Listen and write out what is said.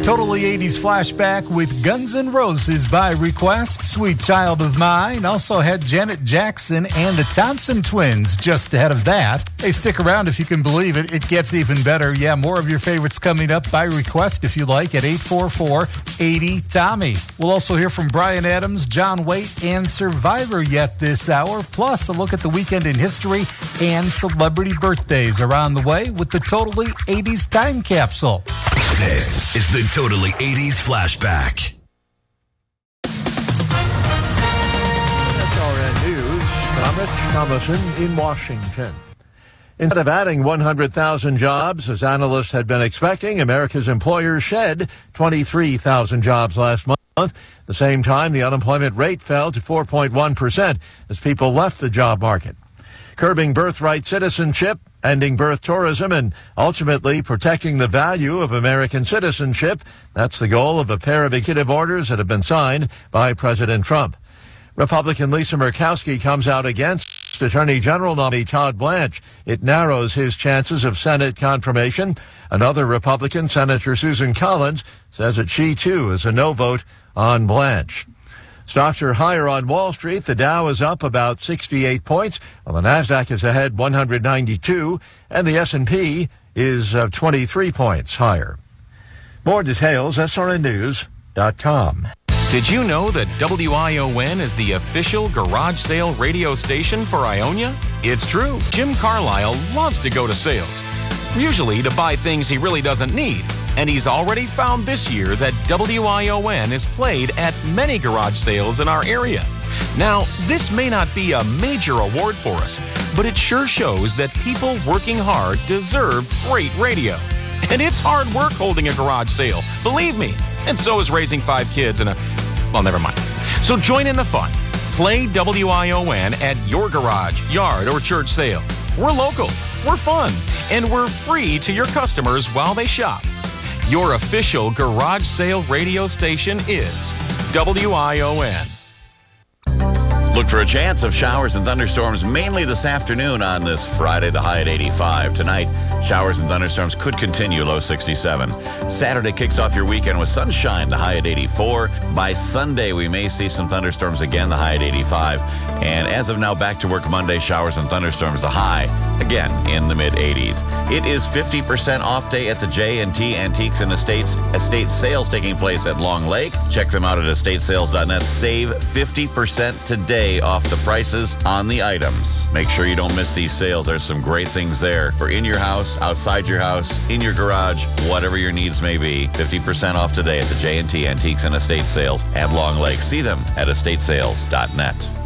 Totally 80s flashback with Guns N' Roses by request, Sweet Child of Mine. Also had Janet Jackson and the Thompson Twins just ahead of that. Hey, stick around if you can believe it. It gets even better. Yeah, more of your favorites coming up by request if you like at 844-80-TOMMY. We'll also hear from Bryan Adams, John Waite, and Survivor yet this hour. Plus, a look at the weekend in history and celebrity birthdays are on the way with the Totally 80s Time Capsule. This is the Totally 80s Flashback. SRN News, I'm Rich Thomason in Washington. Instead of adding 100,000 jobs, as analysts had been expecting, America's employers shed 23,000 jobs last month. At the same time, the unemployment rate fell to 4.1% as people left the job market. Curbing birthright citizenship, ending birth tourism, and ultimately protecting the value of American citizenship. That's the goal of a pair of executive orders that have been signed by President Trump. Republican Lisa Murkowski comes out against Attorney General nominee Todd Blanche. It narrows his chances of Senate confirmation. Another Republican, Senator Susan Collins, says that she, too, is a no vote on Blanche. Stocks are higher on Wall Street. The Dow is up about 68 points, while the Nasdaq is ahead 192, and the S&P is 23 points higher. More details, srnnews.com. Did you know that WION is the official garage sale radio station for Ionia? It's true. Jim Carlisle loves to go to sales, usually to buy things he really doesn't need. And he's already found this year that WION is played at many garage sales in our area. Now, this may not be a major award for us, but it sure shows that people working hard deserve great radio. And it's hard work holding a garage sale, believe me. And so is raising 5 kids and well, never mind. So join in the fun. Play WION at your garage, yard, or church sale. We're local, we're fun, and we're free to your customers while they shop. Your official garage sale radio station is WION. Look for a chance of showers and thunderstorms mainly this afternoon on this Friday, the high at 85. Tonight, showers and thunderstorms could continue, low 67. Saturday kicks off your weekend with sunshine, the high at 84. By Sunday, we may see some thunderstorms again, the high at 85. And as of now, back to work Monday, showers and thunderstorms, the high again in the mid-80s. It is 50% off day at the J&T Antiques and Estates estate sales taking place at Long Lake. Check them out at estatesales.net. Save 50% today off the prices on the items. Make sure you don't miss these sales. There's some great things there for in your house, outside your house, in your garage, whatever your needs may be. 50% off today at the J&T Antiques and Estate Sales at Long Lake. See them at estatesales.net.